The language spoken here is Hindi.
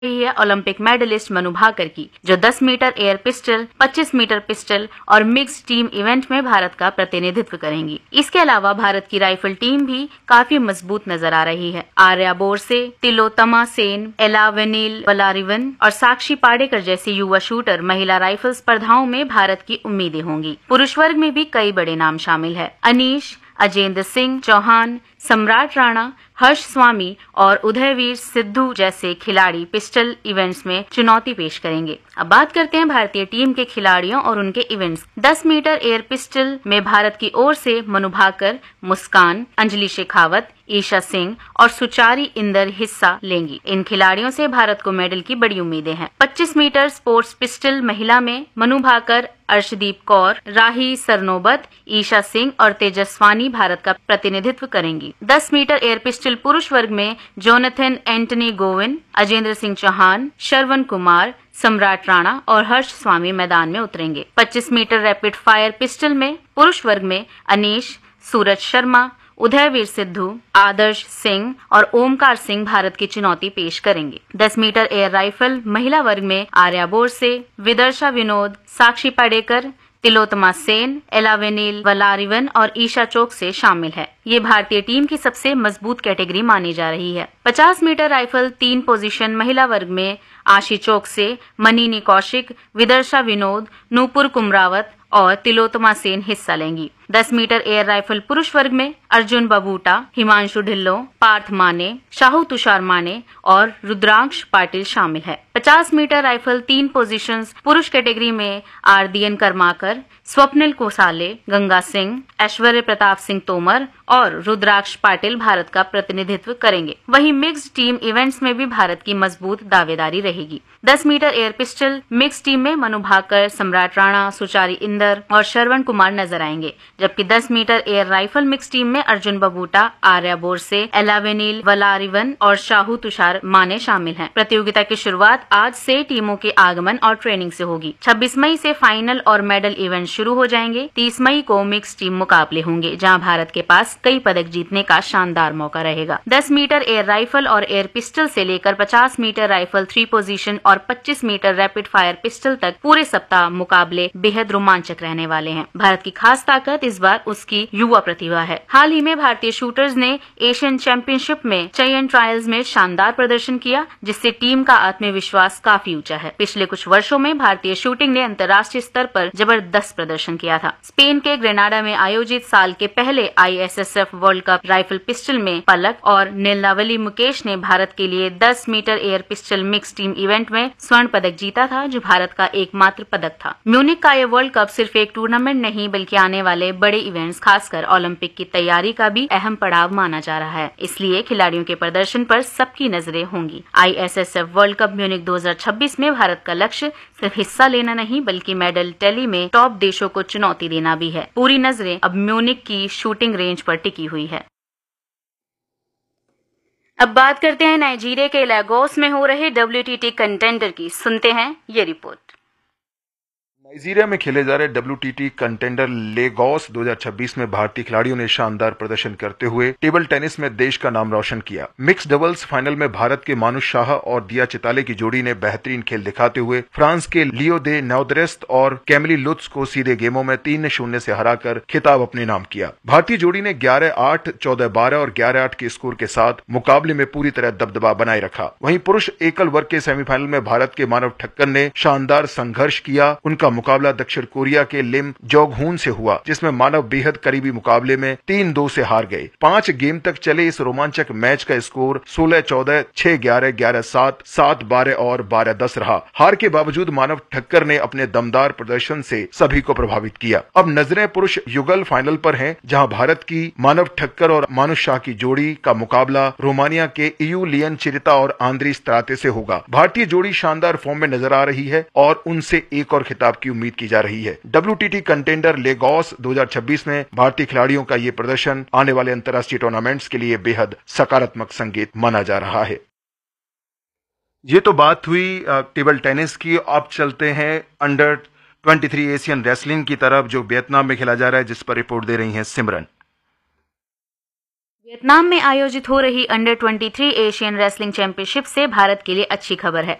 रही है ओलंपिक मेडलिस्ट मनु भाकर की, जो 10 metre air pistol, 25 metre pistol और मिक्स्ड टीम इवेंट में भारत का प्रतिनिधित्व करेंगी। इसके अलावा भारत की राइफल टीम भी काफी मजबूत नजर आ रही है। आर्या बोरसे, तिलोत्तमा सेन, एलावेनिल वलारिवन और साक्षी पाडेकर जैसे युवा शूटर महिला राइफल स्पर्धाओं में भारत की उम्मीदें होंगी। पुरुष वर्ग में भी कई बड़े नाम शामिल है। अनीश, अजेंद्र सिंह चौहान, सम्राट राणा, हर्ष स्वामी और उदयवीर सिद्धू जैसे खिलाड़ी पिस्टल इवेंट्स में चुनौती पेश करेंगे। अब बात करते हैं भारतीय टीम के खिलाड़ियों और उनके इवेंट्स। 10 मीटर एयर पिस्टल में भारत की ओर से मनु भाकर, मुस्कान, अंजलि शेखावत, ईशा सिंह और सुचारी इंदर हिस्सा लेंगी। इन खिलाड़ियों से भारत को मेडल की बड़ी उम्मीदें हैं। 25 मीटर स्पोर्ट्स पिस्टल महिला में मनु भाकर, अर्शदीप कौर, राही सरनोबत, ईशा सिंह और तेजस्वानी भारत का प्रतिनिधित्व करेंगी। 10 मीटर एयर पिस्टल पुरुष वर्ग में जोनाथन एंटनी गोविन, अजेंद्र सिंह चौहान, श्रवण कुमार, सम्राट राणा और हर्ष स्वामी मैदान में उतरेंगे। 25 मीटर रैपिड फायर पिस्टल में पुरुष वर्ग में अनीश, सूरज शर्मा, उदयवीर सिद्धू, आदर्श सिंह और ओमकार सिंह भारत की चुनौती पेश करेंगे। 10 मीटर एयर राइफल महिला वर्ग में आर्या बोरसे, विदर्शा विनोद, साक्षी पाडेकर, तिलोत्तमा सेन, एलावेनिल वलारिवन और ईशा चोक से शामिल है। ये भारतीय टीम की सबसे मजबूत कैटेगरी मानी जा रही है। 50 मीटर राइफल 3 पोजीशन महिला वर्ग में आशी चोक से मनीनी कौशिक, विदर्शा विनोद, नूपुर कुमरावत और तिलोत्तमा सेन हिस्सा लेंगी। 10 मीटर एयर राइफल पुरुष वर्ग में अर्जुन बबूटा, हिमांशु ढिल्लो, पार्थ माने, शाहू तुषार माने और रुद्रांश पाटिल शामिल है। 50 मीटर राइफल 3 पोजीशंस पुरुष कैटेगरी में आरदीएन कर्माकर, स्वप्निल कोसाले, गंगा सिंह, ऐश्वर्य प्रताप सिंह तोमर और रुद्राक्ष पाटिल भारत का प्रतिनिधित्व करेंगे। वहीं मिक्स्ड टीम इवेंट्स में भी भारत की मजबूत दावेदारी रहेगी। 10 metre air pistol mix team में मनु भाकर, सम्राट राणा, सुचारी इंदर और श्रवण कुमार नजर आएंगे, जबकि 10 metre air rifle mix team में अर्जुन बबूटा, आर्या बोरसे, एलावेनिल वलारिवन और शाहू तुषार माने शामिल हैं। प्रतियोगिता की शुरुआत आज से टीमों के आगमन और ट्रेनिंग से होगी। 26 मई से फाइनल और मेडल इवेंट शुरू हो जाएंगे। 30 मई को मिक्स टीम मुकाबले होंगे, जहां भारत के पास कई पदक जीतने का शानदार मौका रहेगा। 10 मीटर एयर राइफल और एयर पिस्टल से लेकर 50 मीटर राइफल 3 पोजीशन और 25 मीटर रैपिड फायर पिस्टल तक पूरे सप्ताह मुकाबले बेहद रोमांचक रहने वाले हैं। भारत की खास ताकत इस बार उसकी युवा प्रतिभा है। हाल ही में भारतीय शूटर्स ने एशियन चैंपियनशिप में चयन ट्रायल्स में शानदार प्रदर्शन किया, जिससे टीम का आत्मविश्वास काफी ऊंचा है। पिछले कुछ वर्षों में भारतीय शूटिंग ने अंतर्राष्ट्रीय स्तर पर जबरदस्त प्रदर्शन किया था। स्पेन के ग्रेनाडा में आयोजित साल के पहले ISSF world cup rifle pistol में पलक और नीलावली मुकेश ने भारत के लिए 10 metre air pistol mix team event में स्वर्ण पदक जीता था, जो भारत का एकमात्र पदक था। म्यूनिक का यह वर्ल्ड कप सिर्फ एक टूर्नामेंट नहीं, बल्कि आने वाले बड़े इवेंट्स, खासकर ओलंपिक की तैयारी का भी अहम पड़ाव माना जा रहा है। इसलिए खिलाड़ियों के प्रदर्शन पर सबकी नजरें होंगी। ISSF वर्ल्ड कप म्यूनिक 2026 में भारत का लक्ष्य सिर्फ हिस्सा लेना नहीं, बल्कि मेडल टैली में टॉप देशों को चुनौती देना भी है। पूरी नजरें अब म्यूनिक की शूटिंग रेंज पर टिकी हुई है। अब बात करते हैं नाइजीरिया के लागोस में हो रहे WTT कंटेंडर की। सुनते हैं ये रिपोर्ट। नाइजीरिया में खेले जा रहे WTT कंटेंडर लेगोस 2026 में भारतीय खिलाड़ियों ने शानदार प्रदर्शन करते हुए टेबल टेनिस में देश का नाम रोशन किया। मिक्स डबल्स फाइनल में भारत के मानुष शाह और दिया चिताले की जोड़ी ने बेहतरीन खेल दिखाते हुए फ्रांस के लियो दे नौदरेस्त और कैमिली लुत्स को सीधे गेमों में 3-0 से हराकर खिताब अपने नाम किया। भारतीय जोड़ी ने 11-8, 14-12 और 11-8 के स्कोर के साथ मुकाबले में पूरी तरह दबदबा बनाए रखा। वहीं पुरुष एकल वर्ग के सेमीफाइनल में भारत के मानव ठक्कर ने शानदार संघर्ष किया। उनका मुकाबला दक्षिण कोरिया के लिम जोगहून से हुआ, जिसमें मानव बेहद करीबी मुकाबले में 3-2 से हार गए। 5 गेम तक चले इस रोमांचक मैच का स्कोर 16-14, 6-11, 11-7, 7-12 और 12-10 रहा। हार के बावजूद मानव ठक्कर ने अपने दमदार प्रदर्शन से सभी को प्रभावित किया। अब नजरें पुरुष युगल फाइनल पर हैं, जहां भारत की मानव ठक्कर और मानुष शाह की जोड़ी का मुकाबला रोमानिया के इयू लियन चिरिता और आंद्रीस त्राते से होगा। भारतीय जोड़ी शानदार फॉर्म में नजर आ रही है और उनसे एक और खिताब की उम्मीद की जा रही है। WTT कंटेंडर लेगोस 2026 में भारतीय खिलाड़ियों का ये प्रदर्शन आने वाले अंतर्राष्ट्रीय टूर्नामेंट्स के लिए बेहद सकारात्मक संकेत माना जा रहा है। ये तो बात हुई टेबल टेनिस की। अब चलते हैं अंडर 23 एशियन रेसलिंग की तरफ, जो वियतनाम में खेला जा रहा है, जिस पर रिपोर्ट दे रही हैं सिमरन। वियतनाम में आयोजित हो रही अंडर 23 एशियन रेसलिंग चैंपियनशिप से भारत के लिए अच्छी खबर है।